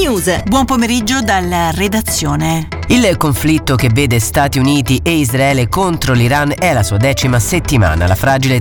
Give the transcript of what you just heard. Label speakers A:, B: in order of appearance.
A: News. Buon pomeriggio dalla redazione.
B: Il conflitto che vede Stati Uniti e Israele contro l'Iran è alla sua 10ª settimana. La fragile